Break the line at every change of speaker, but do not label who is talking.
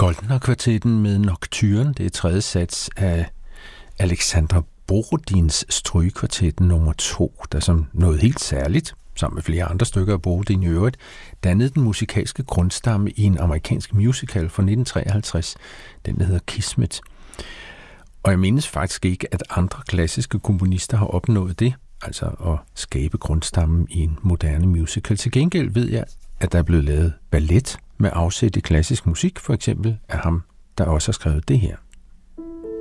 Goldner-kvartetten med Nocturne, det er tredje sats af Alexandra Borodins strygekvartet nummer 2, der som noget helt særligt, sammen med flere andre stykker af Borodin i øvrigt, dannede den musikalske grundstamme i en amerikansk musical fra 1953, den der hedder Kismet. Og jeg mindes faktisk ikke, at andre klassiske komponister har opnået det, altså at skabe grundstammen i en moderne musical. Til gengæld ved jeg, at der er blevet lavet ballet med afsæt i klassisk musik, for eksempel af ham, der også har skrevet det her.